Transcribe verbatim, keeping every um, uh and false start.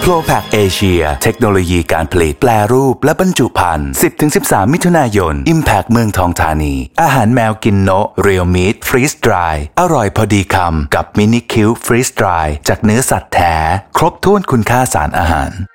โ พี โอ แพค เอเชียเทคโนโลยีการผลิตแปรรูปและบรรจุภัณฑ์ สิบถึงสิบสาม มิถุนายน Impact เมืองทองธานีอาหารแมวกินโนะเรียลมีทฟรีสดรายอร่อยพอดีคำกับมินิคิวฟรีสดรายจากเนื้อสัตว์แท้ครบถ้วนคุณค่าสารอาหาร